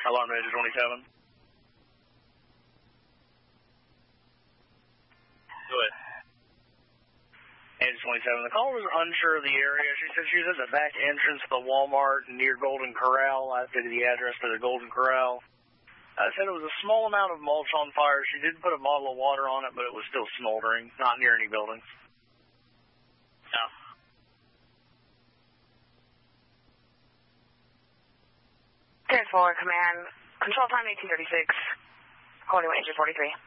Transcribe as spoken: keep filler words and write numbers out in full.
Alarm Agent twenty-seven. Go ahead. Agent twenty-seven, the caller was unsure of the area. She said she was at the back entrance of the Walmart near Golden Corral. I figured the address to the Golden Corral. I said it was a small amount of mulch on fire. She did put a bottle of water on it, but it was still smoldering, not near any buildings. No. There's Fuller Command. Control time eighteen thirty-six. Calling you Agent forty-three.